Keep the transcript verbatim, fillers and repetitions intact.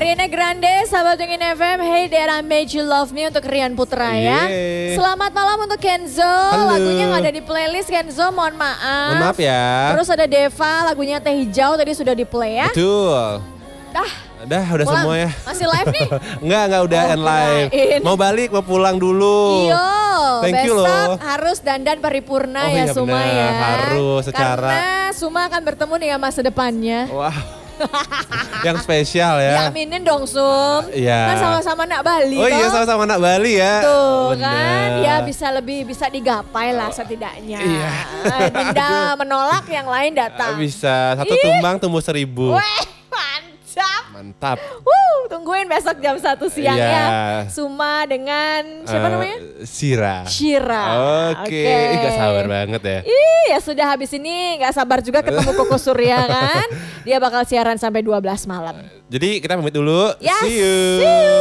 Ariana Grande, sahabat Dongin F M, Hey There I Made You Love Me untuk Rian Putra ya. Yeay. Selamat malam untuk Kenzo, Halo. lagunya gak ada di playlist Kenzo, mohon maaf. Mohon maaf ya. Terus ada Deva, lagunya Teh Hijau tadi sudah di play ya. Betul. Dah. Udah, udah Pulang. semua ya. Masih live nih? Enggak, enggak udah Oh, end live. kirain. Mau balik, mau pulang dulu. Iyo, Thank you besok loh. harus dandan paripurna Oh ya iya Suma benar, ya. harus secara- Karena Suma akan bertemu dengan masa depannya. Wah. Yang spesial ya. Diaminin dong Sum. Iya. Kan sama-sama nak Bali Oh iya, toh. sama-sama anak Bali ya. Tuh Benar. kan, ya bisa lebih bisa digapai lah setidaknya. Iya. Eh, Dinda menolak, yang lain datang. Bisa, satu Ih. tumbang tumbuh seribu. Weh, mantap. Mantap. Wuh, tungguin besok jam satu siang Iya. ya. Suma dengan siapa Eh, namanya? Sira. Shira. Oke, Ih, gak sabar banget ya. Ih, ya sudah habis ini gak sabar juga ketemu Koko Surya kan. Dia bakal siaran sampai dua belas malam. Jadi kita pamit dulu. Yes, See you. see you.